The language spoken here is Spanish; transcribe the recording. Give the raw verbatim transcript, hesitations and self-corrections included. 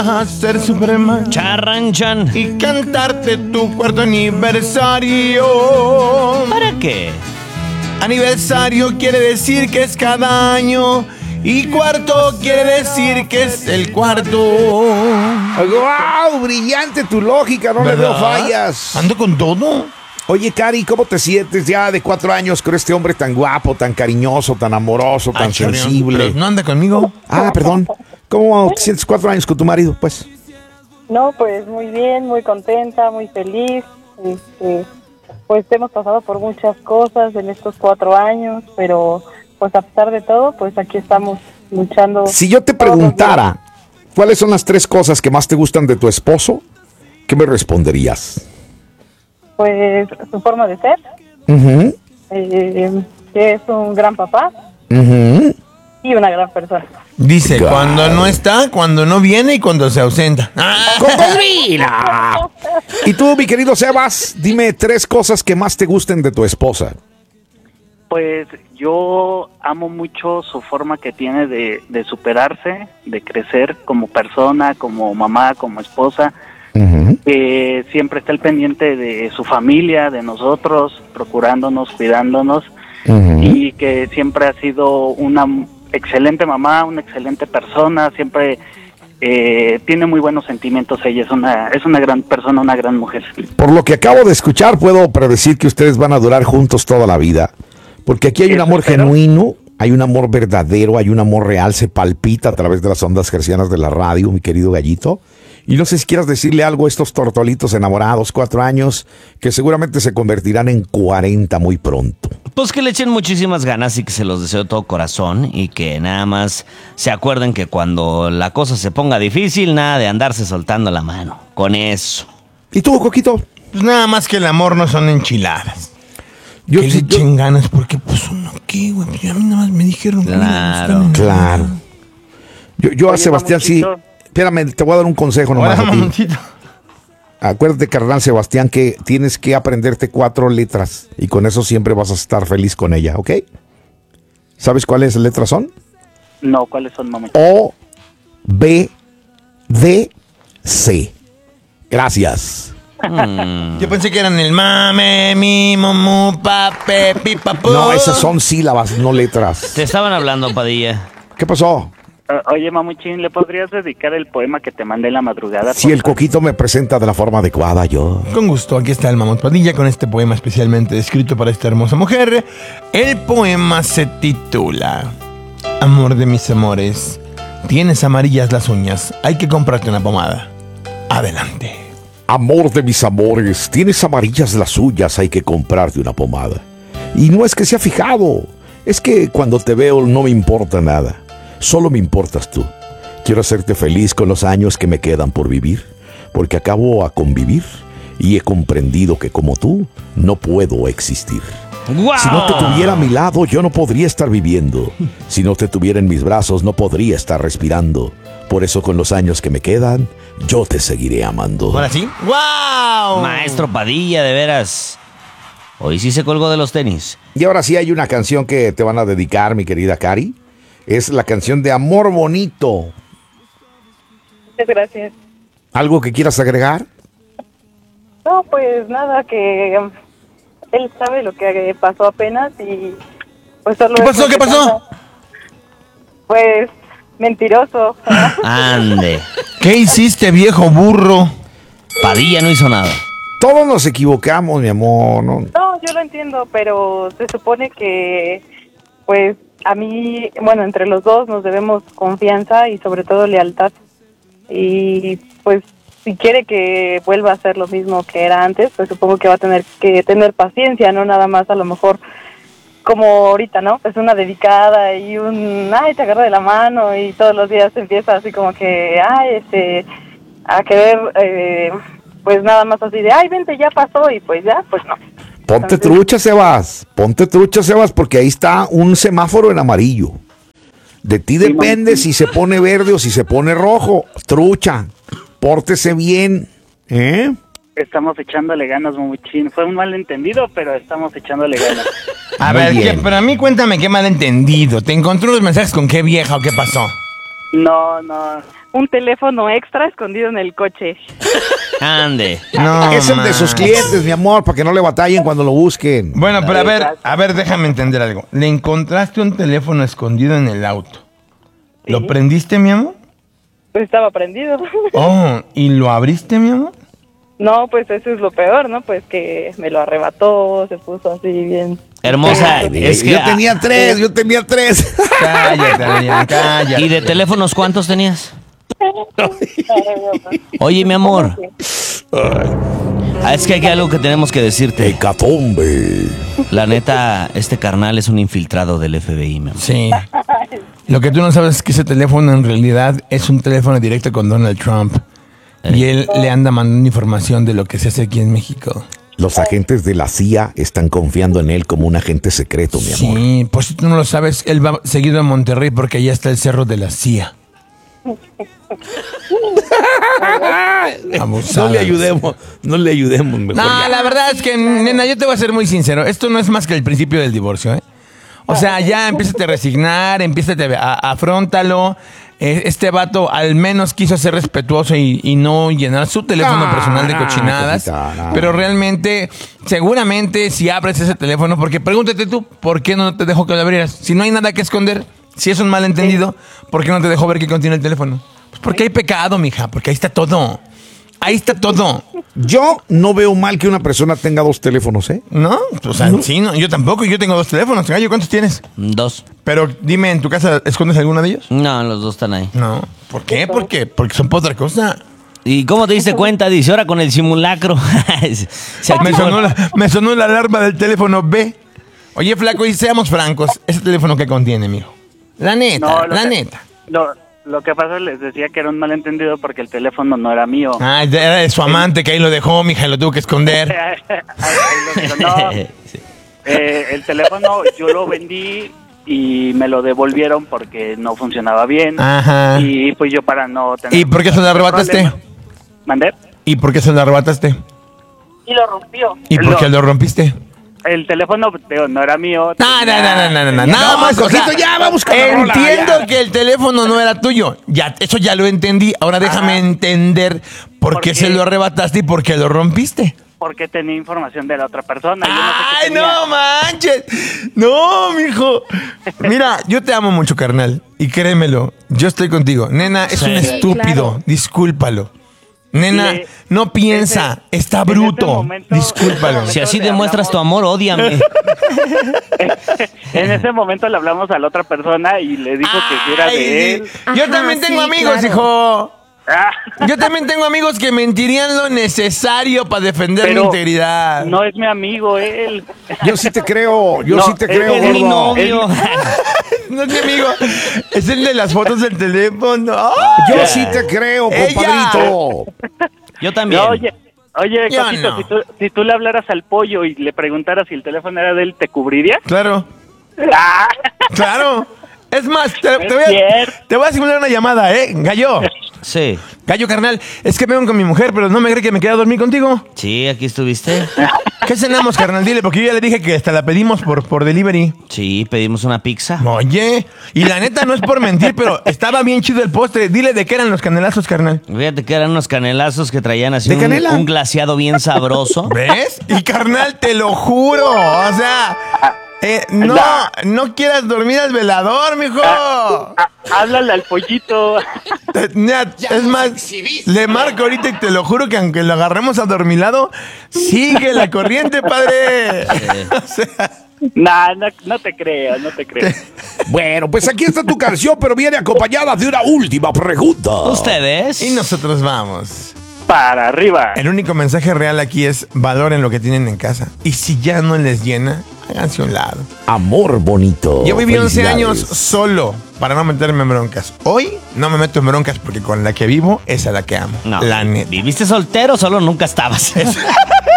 a ser Superman. Charranchan. Y cantarte tu cuarto aniversario. ¿Para qué? Aniversario quiere decir que es cada año. Y cuarto quiere decir que es el cuarto. ¡Wow! Brillante tu lógica, no le veo fallas. Ando con todo. Oye, Cari, ¿cómo te sientes ya de cuatro años con este hombre tan guapo, tan cariñoso, tan amoroso, tan Ay, sensible? ¿No anda conmigo? Ah, perdón. ¿Cómo te sientes cuatro años con tu marido, pues? No, pues muy bien, muy contenta, muy feliz. Este, pues hemos pasado por muchas cosas en estos cuatro años, pero pues a pesar de todo, pues aquí estamos luchando. Si yo te preguntara cuáles son las tres cosas que más te gustan de tu esposo, ¿qué me responderías? Pues su forma de ser, Uh-huh. eh, que es un gran papá Uh-huh. y una gran persona. Dice, God. cuando no está, cuando no viene y cuando se ausenta. ¡Cocodrila! Y tú, mi querido Sebas, dime tres cosas que más te gusten de tu esposa. Pues yo amo mucho su forma que tiene de, de superarse, de crecer como persona, como mamá, como esposa, Uh-huh. que siempre está al pendiente de su familia, de nosotros, procurándonos, cuidándonos, Uh-huh. y que siempre ha sido una excelente mamá, una excelente persona, siempre eh, tiene muy buenos sentimientos ella, es una, es una gran persona, una gran mujer. Por lo que acabo de escuchar, puedo predecir que ustedes van a durar juntos toda la vida. Porque aquí hay un Eso amor espero. genuino, hay un amor verdadero, hay un amor real, se palpita a través de las ondas gercianas de la radio, mi querido Gallito. Y no sé si quieras decirle algo a estos tortolitos enamorados, cuatro años, que seguramente se convertirán en cuarenta muy pronto. Pues que le echen muchísimas ganas y que se los deseo de todo corazón y que nada más se acuerden que cuando la cosa se ponga difícil, nada de andarse soltando la mano. Con eso. ¿Y tú, Coquito? Pues nada más que el amor no son enchiladas. Yo, que sí, le yo- echen ganas porque pues uno qué, güey. Pues a mí nada más me dijeron que Claro. me gustan. Claro. Yo, yo a Oye, Sebastián sí... Mamuchito. Espérame, te voy a dar un consejo nomás Ahora, a ti. mamoncito. Acuérdate, carnal Sebastián, que tienes que aprenderte cuatro letras y con eso siempre vas a estar feliz con ella, ¿ok? ¿Sabes cuáles letras son? No, ¿cuáles son, mamá? O, B, D, C. Gracias. Yo pensé que eran el mame, mi, momu, pape, pipa, pu. No, esas son sílabas, no letras. Te estaban hablando, Padilla. ¿Qué pasó? Uh, oye, Mamuchín, ¿le podrías dedicar el poema que te mandé en la madrugada? Si el porfa? Coquito me presenta de la forma adecuada, yo... Con gusto, aquí está el Mamut Padilla con este poema especialmente escrito para esta hermosa mujer. El poema se titula Amor de mis amores, tienes amarillas las uñas, hay que comprarte una pomada. Adelante. Amor de mis amores, tienes amarillas las suyas, hay que comprarte una pomada. Y no es que sea fijado, es que cuando te veo no me importa nada, solo me importas tú. Quiero hacerte feliz con los años que me quedan por vivir, porque acabo a convivir y he comprendido que como tú no puedo existir. ¡Guau! Si no te tuviera a mi lado, yo no podría estar viviendo. Si no te tuviera en mis brazos, no podría estar respirando. Por eso con los años que me quedan, yo te seguiré amando. Ahora sí. ¡Wow! Maestro Padilla, de veras. Hoy sí se colgó de los tenis. Y ahora sí hay una canción que te van a dedicar, mi querida Cari. Es la canción de Amor Bonito. Muchas gracias. ¿Algo que quieras agregar? No, pues nada, que um, él sabe lo que pasó apenas y pues solo... ¿Qué es pasó? lo que ¿Qué pasó? pasa. Pues mentiroso. Ande. ¿Qué hiciste, viejo burro? Padilla no hizo nada. Todos nos equivocamos, mi amor, ¿no? No, yo lo entiendo, pero se supone que pues a mí, bueno, entre los dos nos debemos confianza y sobre todo lealtad. Y pues si quiere que vuelva a ser lo mismo que era antes, pues supongo que va a tener que tener paciencia, no nada más a lo mejor como ahorita, ¿no? Pues una dedicada y un, ay, te agarra de la mano y todos los días empieza así como que, ay, este, a querer, eh, pues nada más así de, ay, vente, ya pasó y pues ya, pues no. Ponte Entonces- trucha, Sebas. Ponte trucha, Sebas, porque ahí está un semáforo en amarillo. De ti depende si se pone verde o si se pone rojo. Trucha, pórtese bien, ¿eh? Estamos echándole ganas, Mamuchín. Fue un malentendido, pero estamos echándole ganas. A Muy ver, bien. ¿qué? Pero a mí cuéntame qué malentendido. ¿Te encontró los mensajes con qué vieja o qué pasó? No, no. un teléfono extra escondido en el coche. Ande. No, Es el de man. sus clientes, mi amor, para que no le batallen cuando lo busquen. Bueno, pero a ver, a ver, déjame entender algo. Le encontraste un teléfono escondido en el auto. ¿Lo Sí. prendiste, mi amor? Pues estaba prendido. Oh, ¿y lo abriste, mi amor? No, pues eso es lo peor, ¿no? Pues que me lo arrebató, se puso así bien. Hermosa, Ay, es que... yo tenía tres, yo tenía tres. Cállate, Adrián, cállate. ¿Y de teléfonos cuántos tenías? Oye, mi amor. Ah, es que hay algo que tenemos que decirte. Hecatombe. La neta, este carnal es un infiltrado del F B I, mi amor. Sí. Lo que tú no sabes es que ese teléfono en realidad es un teléfono directo con Donald Trump. Y él le anda mandando información de lo que se hace aquí en México. Los agentes de la C I A están confiando en él como un agente secreto, mi amor. Sí, pues si tú no lo sabes, él va seguido a Monterrey porque allá está el cerro de la C I A. Abusada. No le ayudemos, no le ayudemos mejor No, ya. la verdad es que, nena, yo te voy a ser muy sincero. Esto no es más que el principio del divorcio, ¿eh? O sea, ya empiézate a resignar, empiézate a, a afróntalo. Eh, Este vato al menos quiso ser respetuoso y, y no llenar su teléfono Ah, personal de cochinadas. cosita, no. Pero realmente, seguramente, si abres ese teléfono, porque pregúntate tú, ¿por qué no te dejó que lo abrieras? Si no hay nada que esconder, si es un malentendido, ¿por qué no te dejó ver qué contiene el teléfono? Pues porque hay pecado, mija, porque ahí está todo. Ahí está todo. Yo no veo mal que una persona tenga dos teléfonos, ¿eh? ¿No? O sea, sí, no, yo tampoco, yo tengo dos teléfonos. Gallo, ¿cuántos tienes? Dos. Pero dime, ¿en tu casa escondes alguno de ellos? No, los dos están ahí. No. ¿Por qué? ¿Por qué? Porque son para otra cosa. ¿Y cómo te diste cuenta? Dice, ahora con el simulacro. Se Me activó. sonó, la, me sonó la alarma del teléfono B. Oye, flaco, y seamos francos. ¿Ese teléfono qué contiene, mijo? La neta, No, lo la que- neta. Lo, lo que pasa, les decía que era un malentendido porque el teléfono no era mío. Ah, era de su amante que ahí lo dejó, mija, y lo tuvo que esconder. Ahí lo digo, no, eh, el teléfono yo lo vendí y me lo devolvieron porque no funcionaba bien. Ajá. Y pues yo para no tener... ¿Y por qué se lo arrebataste? problema- ¿Mandé? ¿Y por qué se lo arrebataste? Y lo rompió. ¿Y por qué lo rompiste? El teléfono digo, no era mío. No, no, no, no, no, no, no, tenía- nada más. O sea, Jorgito, ya, vamos con la rola, entiendo ya. que el teléfono no era tuyo. Ya, eso ya lo entendí. Ahora déjame Ajá. entender por, ¿Por qué qué? se lo arrebataste y por qué lo rompiste. Porque tenía información de la otra persona. yo no sé qué ¡Ay, tenía. no manches! No, mijo. Mira, yo te amo mucho, carnal. Y créemelo, yo estoy contigo. Nena, es un estúpido. claro. Discúlpalo. Nena, Sí, no piensa. ese- está en ese bruto. momento- Discúlpalo. Si así Le demuestras tu amor, ódiame. En ese momento le hablamos a la otra persona y le dijo que sí era Ay, de él. sí. Yo Ajá, también tengo sí, amigos, claro. hijo. Ah, Yo también tengo amigos que mentirían lo necesario para defender mi pero integridad. no es mi amigo él. Yo sí te creo, yo No, sí te es- creo, Es mi gordo. novio. No es mi amigo. Es el de las fotos del teléfono. ¡Ay! Yo sí te creo, Ella. compadrito. Yo también. No, oye, oye, Yo Cosito, no. si, tú, si tú le hablaras al pollo y le preguntaras si el teléfono era de él, ¿te cubriría? Claro, Ah, claro. Es más, te, te Es voy a, cierto. te voy a simular una llamada, ¿eh? Gallo. Sí. Gallo, carnal. Es que vengo con mi mujer, pero no me cree que me queda a dormir contigo. Sí, aquí estuviste. ¿Qué cenamos, carnal? Dile, porque yo ya le dije que hasta la pedimos por, por delivery. Sí, pedimos una pizza. Oye, y la neta no es por mentir, pero estaba bien chido el postre. Dile de qué eran los canelazos, carnal. Fíjate que eran unos canelazos que traían así ¿De un, canela? un glaseado bien sabroso. ¿Ves? Y carnal, te lo juro. O sea, eh, no, no quieras dormir al velador, mijo. ah, háblale al pollito. Eh, ya, es más, le marco ahorita y te lo juro que aunque lo agarremos adormilado, sigue la corriente, padre. O sea, Nah, no, no te creo, no te creo. Bueno, pues aquí está tu canción, pero viene acompañada de una última pregunta. ¿Ustedes? y nosotros vamos. Para arriba. El único mensaje real aquí es valoren lo que tienen en casa. Y si ya no les llena, háganse a un lado. Amor bonito. Yo viví once años Felicidades. solo para no meterme en broncas. Hoy no me meto en broncas porque con la que vivo es a la que amo. No. La neta. ¿Viviste soltero? Solo nunca estabas.